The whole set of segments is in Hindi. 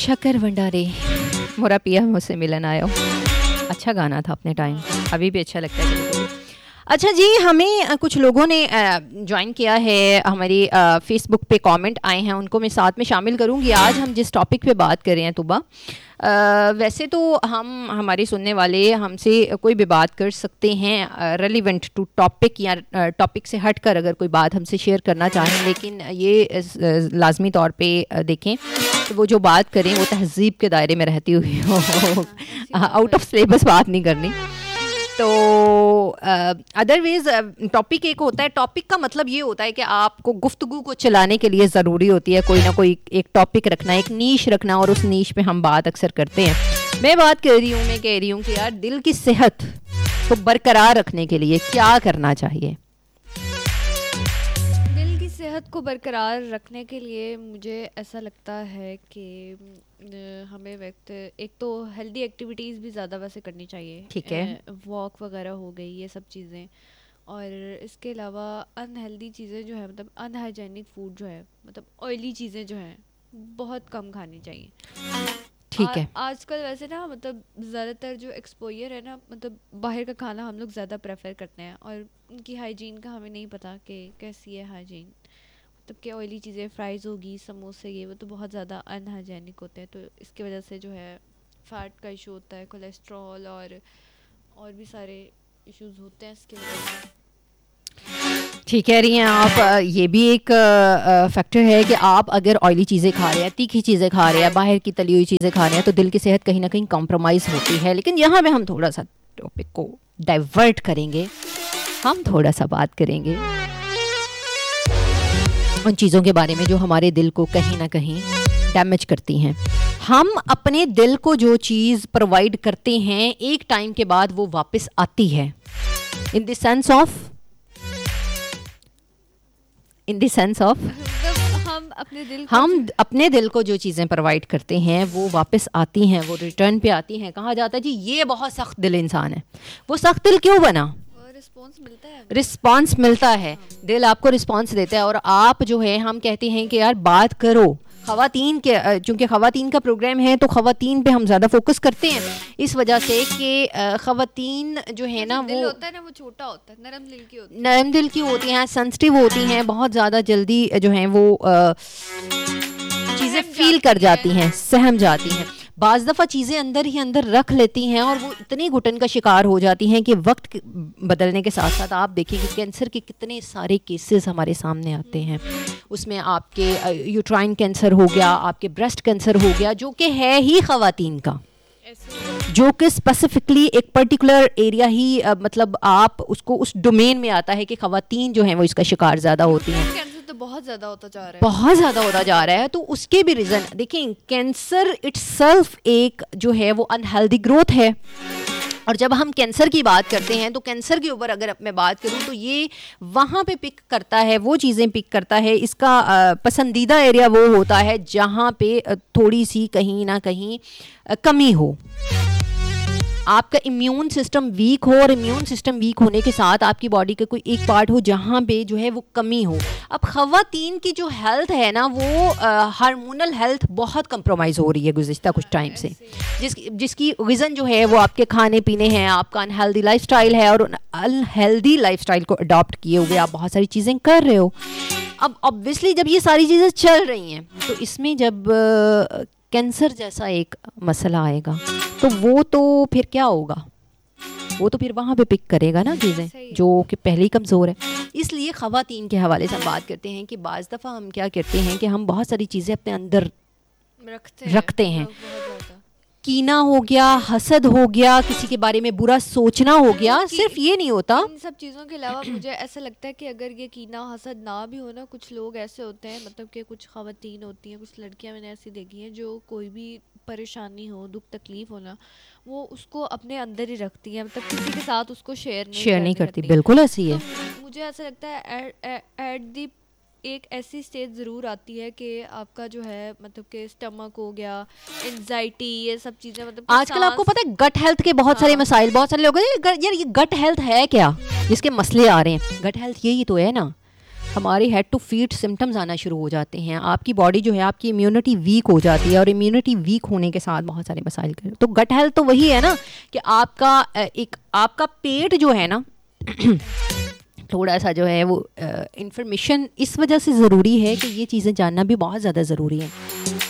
शक्कर भंडारे मोरा पिया मुझसे मिलन आयो, अच्छा गाना था अपने टाइम, अभी भी अच्छा लगता है। अच्छा जी, हमें कुछ लोगों ने ज्वाइन किया है, हमारी फेसबुक पे कमेंट आए हैं, उनको मैं साथ में शामिल करूंगी। आज हम जिस टॉपिक पे बात कर रहे हैं तुबा, वैसे तो हमारे सुनने वाले हमसे कोई भी बात कर सकते हैं रेलिवेंट टू टॉपिक या टॉपिक से हटकर अगर कोई बात हमसे शेयर करना चाहें, लेकिन ये लाजमी तौर पे देखें तो वो जो बात करें वो तहज़ीब के दायरे में रहती हुई हो, आउट ऑफ सिलेबस बात नहीं करनी। तो अदरवाइज टॉपिक एक होता है, टॉपिक का मतलब ये होता है कि आपको गुफ्तगू को चलाने के लिए ज़रूरी होती है कोई ना कोई एक टॉपिक रखना, एक नीश रखना, और उस नीश पे हम बात अक्सर करते हैं। मैं बात कर रही हूँ, मैं कह रही हूँ कि यार दिल की सेहत को बरकरार रखने के लिए क्या करना चाहिए? दिल की सेहत को बरकरार रखने के लिए मुझे ऐसा लगता है कि हमें एक तो हेल्दी एक्टिविटीज़ भी ज़्यादा वैसे करनी चाहिए, ठीक है, वॉक वगैरह हो गई, ये सब चीज़ें। और इसके अलावा अनहेल्दी चीज़ें जो है, मतलब अनहाइजेनिक फूड जो है, मतलब ऑयली चीज़ें जो हैं बहुत कम खानी चाहिए। ठीक है। आजकल वैसे ना, मतलब ज़्यादातर जो एक्सपोजर है ना, मतलब बाहर का खाना हम लोग ज़्यादा प्रेफर करते हैं, और उनकी हाइजीन का हमें नहीं पता कि कैसी है हाइजीन। मतलब कि ऑयली चीज़ें, फ्राइज़ होगी, समोसे, ये वो तो बहुत ज़्यादा अनहाइजेनिक होते हैं, तो इसकी वजह से जो है फ़ैट का इशू होता है, कोलेस्ट्रॉल और भी सारे इश्यूज होते हैं इसकी वजह से। ठीक कह रही हैं आप। ये भी एक फैक्टर है कि आप अगर ऑयली चीज़ें खा रहे हैं, तीखी चीज़ें खा रहे हैं, बाहर की तली हुई चीज़ें खा रहे हैं, तो दिल की सेहत कहीं ना कहीं कॉम्प्रोमाइज़ होती है। लेकिन यहाँ पे हम थोड़ा सा टॉपिक को डाइवर्ट करेंगे, हम थोड़ा सा बात करेंगे उन चीज़ों के बारे में जो हमारे दिल को कहीं ना कहीं डैमेज करती हैं। हम अपने दिल को जो चीज़ प्रोवाइड करते हैं, एक टाइम के बाद वो वापस आती है। इन द सेंस ऑफ हम अपने दिल को जो चीज़ें प्रोवाइड करते हैं वो वापस आती हैं, वो रिटर्न पे आती हैं। कहा जाता है जी ये बहुत सख्त दिल इंसान है। वो सख्त दिल क्यों बना? रिस्पॉन्स मिलता है, दिल आपको रिस्पॉन्स देता है। और आप जो है, हम कहते हैं कि यार बात करो ख़वातीन के, चूँकि ख़वातीन का प्रोग्राम है तो ख़वातीन पे हम ज़्यादा फोकस करते हैं, इस वजह से कि ख़वातीन जो है ना, वो होता है ना, वो छोटा होता है, नरम दिल की होती हैं, सेंसिटिव होती हैं, बहुत ज़्यादा जल्दी जो हैं वो चीज़ें फील कर जाती हैं, सहम जाती हैं। बाज़ दफ़ा चीज़ें अंदर ही अंदर रख लेती हैं और वो इतनी घुटन का शिकार हो जाती हैं कि वक्त बदलने के साथ साथ आप देखिए कि कैंसर के कितने सारे केसेस हमारे सामने आते हैं। उसमें आपके यूट्राइन कैंसर हो गया, आपके ब्रेस्ट कैंसर हो गया, जो कि है ही ख़वातीन का, जो कि स्पेसिफिकली एक पर्टिकुलर एरिया ही मतलब आप उसको उस डोमेन में आता है कि ख़वातीन जो हैं वो इसका शिकार ज़्यादा होती हैं। तो बहुत ज़्यादा होता जा रहा है, बहुत ज़्यादा होता जा रहा है। तो उसके भी रीज़न देखिए, कैंसर इटसेल्फ एक जो है वो अनहेल्दी ग्रोथ है। और जब हम कैंसर की बात करते हैं तो कैंसर के ऊपर अगर मैं बात करूं तो ये वहाँ पे पिक करता है, वो चीज़ें पिक करता है। इसका पसंदीदा एरिया वो होता है जहाँ पे थोड़ी सी कहीं ना कहीं कमी हो, आपका इम्यून सिस्टम वीक हो, और इम्यून सिस्टम वीक होने के साथ आपकी बॉडी का कोई एक पार्ट हो जहाँ पे जो है वो कमी हो। अब ख़वातीन की जो हेल्थ है ना, वो हार्मोनल हेल्थ बहुत कंप्रोमाइज़ हो रही है गुज़िश्ता कुछ टाइम से, जिसकी रीज़न जो है वो आपके खाने पीने हैं, आपका अनहेल्दी लाइफस्टाइल है, और अनहेल्दी लाइफस्टाइल को अडॉप्ट किए हुए आप बहुत सारी चीज़ें कर रहे हो। अब ऑब्वियसली जब ये सारी चीज़ें चल रही हैं तो इसमें जब कैंसर जैसा एक मसला आएगा तो वो तो फिर क्या होगा? वो तो फिर वहाँ पे पिक करेगा ना चीज़ें जो कि पहले ही कमज़ोर है। इसलिए ख़वातीन के हवाले से हम बात करते हैं कि बाज़ दफ़ा हम क्या करते हैं कि हम बहुत सारी चीज़ें अपने अंदर रखते हैं। कीना हो गया, हसद हो गया, किसी के बारे में बुरा सोचना हो गया। सिर्फ ये नहीं होता, इन सब चीज़ों के अलावा मुझे ऐसा लगता है कि अगर ये कीना हसद ना भी हो ना, कुछ लोग ऐसे होते हैं, मतलब कि कुछ ख़वातीन होती हैं, कुछ लड़कियां मैंने ऐसी देखी हैं जो कोई भी परेशानी हो, दुख तकलीफ हो ना, वो उसको अपने अंदर ही रखती हैं, मतलब किसी के साथ उसको शेयर नहीं करती। बिल्कुल ऐसी है। तो मुझे ऐसा लगता है एट दी एक ऐसी स्टेज ज़रूर आती है कि आपका जो है, मतलब कि स्टमक हो गया, एंजाइटी, ये सब चीज़ें, मतलब आजकल आपको पता है गट हेल्थ के बहुत सारे मसाइल, बहुत सारे लोग यार ये गट हेल्थ है क्या जिसके मसले आ रहे हैं? गट हेल्थ यही तो है ना, हमारे हेड टू फीट सिम्टम्स आना शुरू हो जाते हैं, आपकी बॉडी जो है, आपकी इम्यूनिटी वीक हो जाती है, और इम्यूनिटी वीक होने के साथ बहुत सारे मसाइल कर। तो गट हेल्थ तो वही है ना कि आपका पेट जो है ना थोड़ा सा जो है वो इंफॉर्मेशन इस वजह से ज़रूरी है कि ये चीज़ें जानना भी बहुत ज़्यादा ज़रूरी है।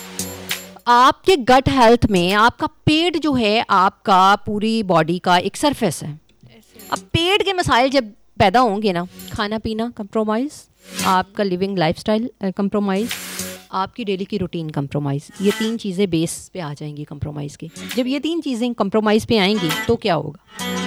आपके गट हेल्थ में आपका पेट जो है आपका पूरी बॉडी का एक सरफेस है। अब पेट के मसाइल जब पैदा होंगे ना, खाना पीना कंप्रोमाइज़, आपका लिविंग लाइफस्टाइल कंप्रोमाइज़, आपकी डेली की रूटीन कंप्रोमाइज़, ये 3 चीज़ें बेस पे आ जाएंगी कंप्रोमाइज़ की। जब ये 3 चीज़ें कंप्रोमाइज़ पे आएंगी तो क्या होगा?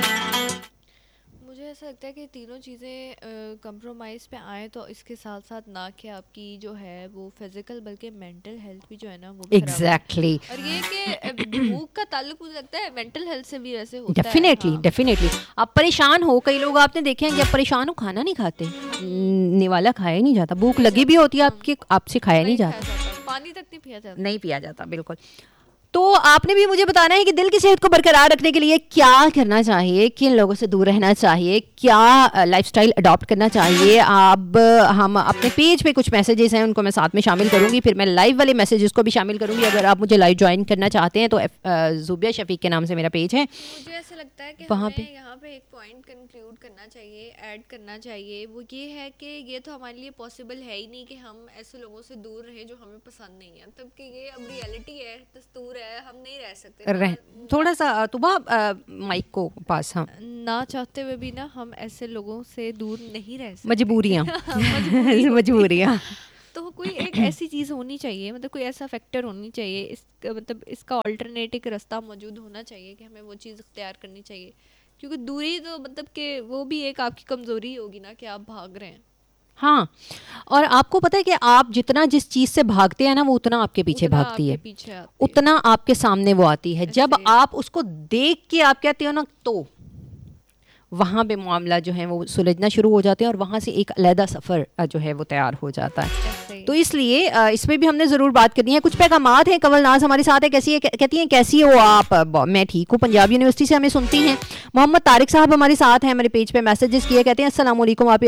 मुझे ऐसा लगता है कि तीनों चीज़ें कंप्रोमाइज़ पे आए तो इसके साथ साथ ना कि आपकी जो है वो फिज़िकल बल्कि मेंटल हेल्थ भी जो है ना वो भी खराब है। एग्जैक्टली। और ये कि भूख का ताल्लुक मुझे लगता है मेंटल हेल्थ से भी वैसे होता है। डेफिनेटली हाँ। डेफिनेटली। आप परेशान हो, कई लोग आपने देखे हैं जब परेशान हो खाना नहीं खाते, निवाला खाया नहीं जाता, भूख लगी भी होती है आपकी, आपसे खाया नहीं जाता, पानी तक नहीं पिया जाता। नहीं पिया जाता, बिल्कुल। तो आपने भी मुझे बताना है कि दिल की सेहत को बरकरार रखने के लिए क्या करना चाहिए, किन लोगों से दूर रहना चाहिए, क्या लाइफस्टाइल अडॉप्ट करना चाहिए। अब हम अपने पेज पे कुछ मैसेजेस हैं उनको मैं साथ में शामिल करूंगी, फिर मैं लाइव वाले मैसेजेस को भी शामिल करूंगी। अगर आप मुझे लाइव ज्वाइन करना चाहते हैं तो ज़ुबिया शफीक के नाम से मेरा पेज है, मुझे ऐसा लगता है कि वहाँ हमें पे यहाँ पे एक पॉइंट कंक्लूड करना चाहिए, ऐड करना चाहिए, वो ये है कि ये तो हमारे लिए पॉसिबल है ही नहीं कि हम ऐसे लोगों से दूर रहें जो हमें पसंद नहीं है, तब कि ये अब रियलिटी है, दस्तूर है, हम नहीं रह सकते। थोड़ा सा तुबा माइक को पास, हाँ, ना चाहते हुए भी ना हम ऐसे लोगों से दूर नहीं रह सकते। मजबूरियाँ मजबूरियाँ। तो कोई एक ऐसी चीज़ होनी चाहिए, मतलब कोई ऐसा फैक्टर होनी चाहिए, इस मतलब इसका ऑल्टरनेट एक रास्ता मौजूद होना चाहिए कि हमें वो चीज़ इख्तियार करनी चाहिए, क्योंकि दूरी तो मतलब कि वो भी एक आपकी कमज़ोरी होगी ना कि आप भाग रहे हैं। हाँ, और आपको पता है कि आप जितना जिस चीज़ से भागते हैं ना वो उतना आपके पीछे उतना भागती आपके है, पीछे आती है। उतना आपके सामने वो आती है। जब ऐसे आप उसको देख के आप कहते हो ना, तो वहाँ पे मामला जो है वो सुलझना शुरू हो जाते हैं और वहाँ से एक अलहदा सफ़र जो है वो तैयार हो जाता है। ऐसे ही। तो इसलिए इसमें भी हमने ज़रूर बात करनी है। कुछ पैगामात हैं। कवल नाज हमारे साथ है, कैसी है, कहती हैं कैसी हो आप? मैं ठीक हूँ, पंजाब यूनिवर्सिटी से हमें सुनती हैं। मोहम्मद तारिक साहब हमारे साथ हैं, हमारे पेज पे मैसेजेस किए, कहते हैं अस्सलाम वालेकुम आप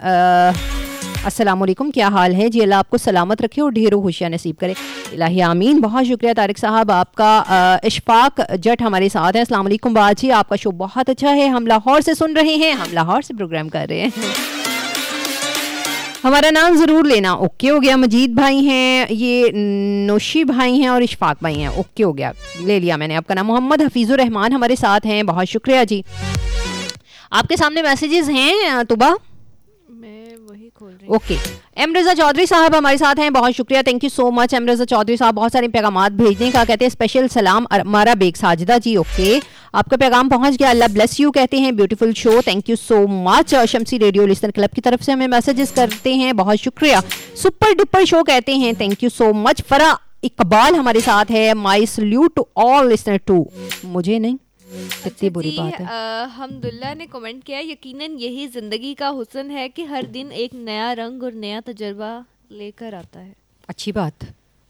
अस्सलाम वालेकुम, क्या हाल है जी? अल्लाह आपको सलामत रखे और ढेरों खुशियाँ नसीब करे, इलाही आमीन। बहुत शुक्रिया तारिक साहब आपका। इशफाक जट हमारे साथ हैं, अस्सलाम वालेकुम बाजी, आपका शो बहुत अच्छा है, हम लाहौर से सुन रहे हैं, हम लाहौर से प्रोग्राम कर रहे हैं। हमारा नाम ज़रूर लेना। ओके हो गया। मजीद भाई हैं, ये नौशी भाई हैं और इशफाक भाई हैं। ओके हो गया, ले लिया मैंने आपका नाम। मोहम्मद हफीज़ुर रहमान हमारे साथ हैं, बहुत शुक्रिया जी। आपके सामने मैसेजेस हैं तुबा, वही खोल रही। ओके। एम रज़ा चौधरी साहब हमारे साथ हैं, बहुत शुक्रिया, thank you so much M रज़ा चौधरी साहब, बहुत सारे पैगामात भेजने का। कहते हैं स्पेशल सलाम मारा बेग साजिदा जी। ओके, आपका पैगाम पहुंच गया, अल्लाह ब्लेस यू कहते हैं, beautiful show, thank you so much. Shamsi radio Leicester club की तरफ से हमें मैसेजेस करते हैं, बहुत शुक्रिया। सुपर डुपर शो कहते हैं, थैंक यू सो मच। फरा इकबाल हमारे साथ है, माई salute to all Leicester to, मुझे नहीं, कितनी बुरी बात है। हमदुल्ला ने कमेंट किया, यकीनन यही जिंदगी का हुस्न है कि हर दिन एक नया रंग और नया तजर्बा लेकर आता है। अच्छी बात।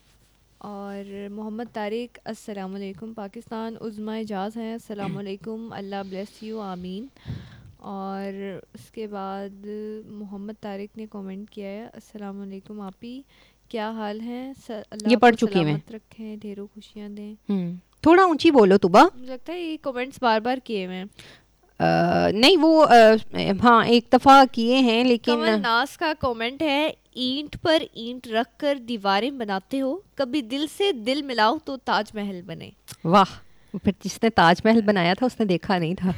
और मोहम्मद तारिक अस्सलाम वालेकुम पाकिस्तान, उज़्मा एजाज़ हैं, अस्सलाम वालेकुम, अल्लाह ब्लेस यू, आमीन। और उसके बाद मोहम्मद तारिक ने कमेंट किया है, अस्सलाम वालेकुम आपी, क्या हाल हैं? अल्लाह ये पढ़ आपको चुकी मैं, सलामत रखें, ढेरों खुशियाँ दें। थोड़ा ऊंची बोलो तुबा। मुझे लगता है ये कमेंट्स बार बार किए हुए हैं। नहीं वो हाँ एक दफ़ा किए हैं, लेकिन कमल नास का कमेंट है, ईंट पर ईंट रख कर दीवारें बनाते हो, कभी दिल से दिल मिलाओ तो ताजमहल बने। वाह, फिर जिसने ताजमहल बनाया था उसने देखा नहीं था।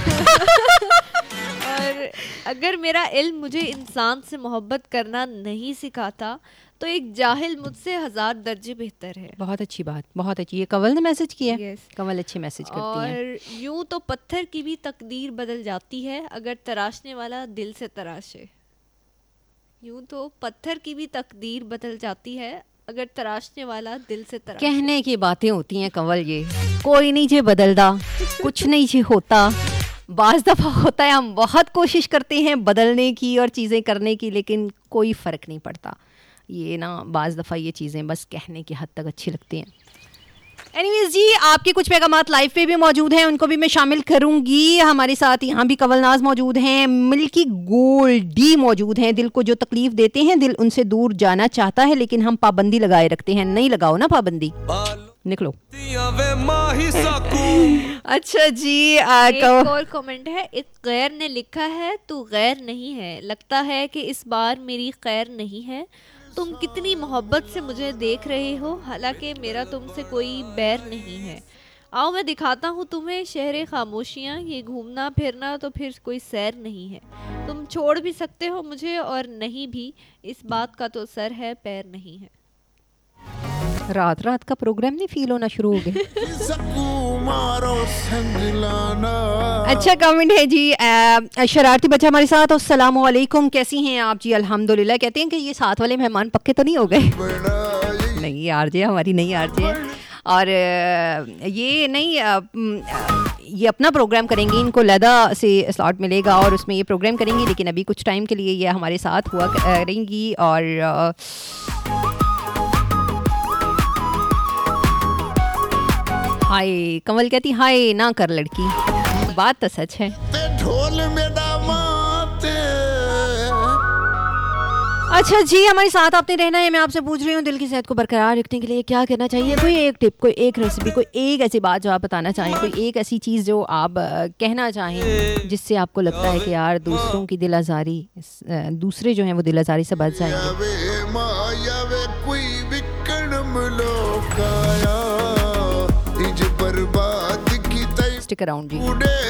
और अगर मेरा इल्म मुझे इंसान से मोहब्बत करना नहीं सिखाता तो एक जाहिल मुझसे 1000 दर्जे बेहतर है। बहुत अच्छी बात, बहुत अच्छी। ये कवल ने मैसेज किया। Yes. कवल अच्छे मैसेज करती हैं। और यूं तो पत्थर की भी तकदीर बदल जाती है अगर तराशने वाला दिल से तराशे। यूं तो पत्थर की भी तकदीर बदल जाती है अगर तराशने वाला दिल से तराशे। कहने की बातें होती हैं कवल, ये कोई नहीं जे बदलदा, कुछ नहीं जे होता। बाज़ दफ़ा होता है हम बहुत कोशिश करते हैं बदलने की और चीज़ें करने की, लेकिन कोई फ़र्क नहीं पड़ता। ये ना बाज़ दफ़ा ये चीज़ें बस कहने की हद तक अच्छी लगती हैं। एनीवेज जी, आपके कुछ पैगामात लाइव पे भी मौजूद हैं, उनको भी मैं शामिल करूंगी। हमारे साथ यहाँ भी कवलनाज मौजूद हैं, मिल्की गोल्डी मौजूद हैं। दिल को जो तकलीफ देते हैं, दिल उनसे दूर जाना चाहता है, लेकिन हम पाबंदी लगाए रखते हैं। नहीं लगाओ ना पाबंदी, निकलो। अच्छा जी, एक और कमेंट है, एक गैर ने लिखा है, तू गैर नहीं है, लगता है कि इस बार मेरी खैर नहीं है। तुम कितनी मोहब्बत से मुझे देख रहे हो, हालांकि मेरा तुमसे कोई बैर नहीं है। आओ मैं दिखाता हूँ तुम्हें शहरे खामोशियाँ, ये घूमना फिरना तो फिर कोई सैर नहीं है। तुम छोड़ भी सकते हो मुझे और नहीं भी, इस बात का तो सर है पैर नहीं है। रात रात का प्रोग्राम नहीं फील होना शुरू हो गया। अच्छा कमेंट है जी, शरारती बच्चा हमारे साथ। अस्सलाम वालेकुम, कैसी हैं आप जी? अल्हम्दुलिल्लाह। कहते हैं कि ये साथ वाले मेहमान पक्के तो नहीं हो गए? नहीं आरजे, हमारी नहीं आरजे। और ये नहीं, ये अपना प्रोग्राम करेंगी, इनको लदा से स्लॉट मिलेगा और उसमें ये प्रोग्राम करेंगी, लेकिन अभी कुछ टाइम के लिए ये हमारे साथ हुआ करेंगी। और हाय कमल कहती, हाय ना कर लड़की, बात तो सच है। अच्छा जी, हमारे साथ आपने रहना है। मैं आपसे पूछ रही हूँ, दिल की सेहत को बरकरार रखने के लिए क्या करना चाहिए? कोई एक टिप, कोई एक रेसिपी, कोई एक ऐसी बात जो आप बताना चाहें, कोई एक ऐसी चीज़ जो आप कहना चाहें, जिससे आपको लगता है कि यार दूसरों की दिल आज़ारी, दूसरे जो हैं वो दिल आज़ारी से बच जाएंगे। स्टिक अराउंड जी।